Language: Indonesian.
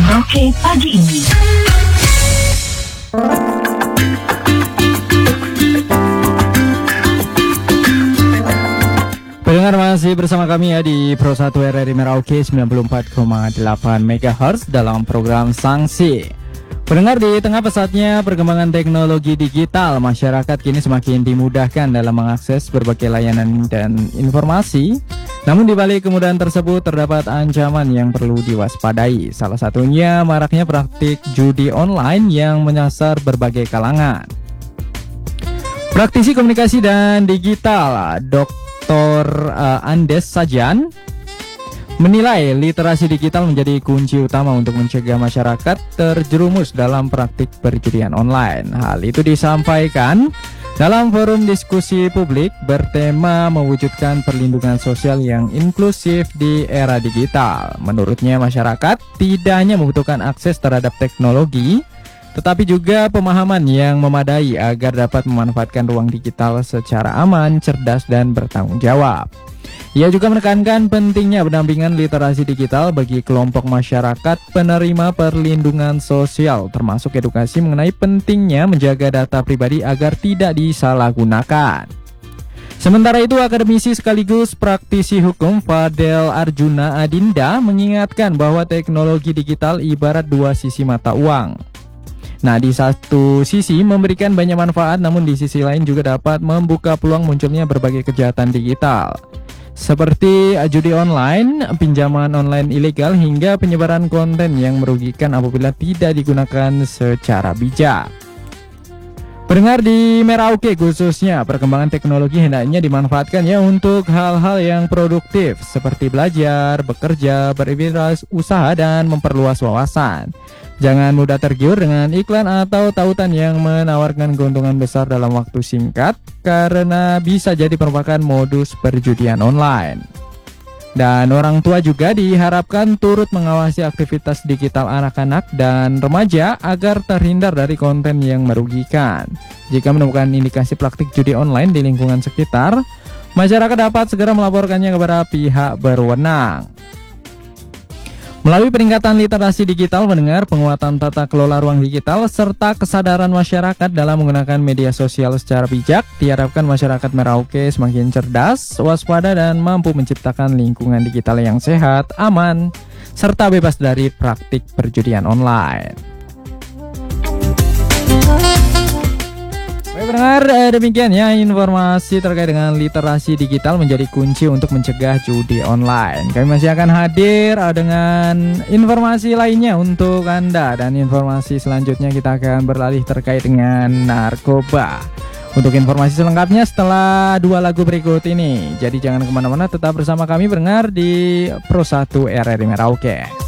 Merauke pagi ini. Pendengar masih bersama kami ya di Pro 1 RRI Merauke 94,8 MHz dalam program Sanksi. Pendengar, di tengah pesatnya perkembangan teknologi digital, masyarakat kini semakin dimudahkan dalam mengakses berbagai layanan dan informasi. Namun di balik kemudahan tersebut terdapat ancaman yang perlu diwaspadai. Salah satunya maraknya praktik judi online yang menyasar berbagai kalangan. Praktisi komunikasi dan digital Dr. Andes Sajan menilai literasi digital menjadi kunci utama untuk mencegah masyarakat terjerumus dalam praktik perjudian online. Hal itu disampaikan dalam forum diskusi publik bertema mewujudkan perlindungan sosial yang inklusif di era digital. Menurutnya, masyarakat tidak hanya membutuhkan akses terhadap teknologi, tetapi juga pemahaman yang memadai agar dapat memanfaatkan ruang digital secara aman, cerdas, dan bertanggung jawab. Ia juga menekankan pentingnya pendampingan literasi digital bagi kelompok masyarakat penerima perlindungan sosial, termasuk edukasi mengenai pentingnya menjaga data pribadi agar tidak disalahgunakan. Sementara itu, akademisi sekaligus praktisi hukum Fadel Arjuna Adinda mengingatkan bahwa teknologi digital ibarat dua sisi mata uang. Nah, di satu sisi memberikan banyak manfaat, namun di sisi lain juga dapat membuka peluang munculnya berbagai kejahatan digital, seperti judi online, pinjaman online ilegal, hingga penyebaran konten yang merugikan apabila tidak digunakan secara bijak. Pendengar, di Merauke khususnya, perkembangan teknologi hendaknya dimanfaatkan ya untuk hal-hal yang produktif seperti belajar, bekerja, berwirausaha, dan memperluas wawasan. Jangan mudah tergiur dengan iklan atau tautan yang menawarkan keuntungan besar dalam waktu singkat, karena bisa jadi merupakan modus perjudian online. Dan orang tua juga diharapkan turut mengawasi aktivitas digital anak-anak dan remaja agar terhindar dari konten yang merugikan. Jika menemukan indikasi praktik judi online di lingkungan sekitar, masyarakat dapat segera melaporkannya kepada pihak berwenang. Melalui peningkatan literasi digital, mendengar penguatan tata kelola ruang digital, serta kesadaran masyarakat dalam menggunakan media sosial secara bijak, diharapkan masyarakat Merauke semakin cerdas, waspada, dan mampu menciptakan lingkungan digital yang sehat, aman, serta bebas dari praktik perjudian online. Baik pendengar, demikian ya informasi terkait dengan literasi digital menjadi kunci untuk mencegah judi online. Kami masih akan hadir dengan informasi lainnya untuk Anda, dan informasi selanjutnya kita akan beralih terkait dengan narkoba. Untuk informasi selengkapnya setelah 2 lagu berikut ini. Jadi jangan kemana-mana, tetap bersama kami pendengar di Pro 1 RRI Merauke.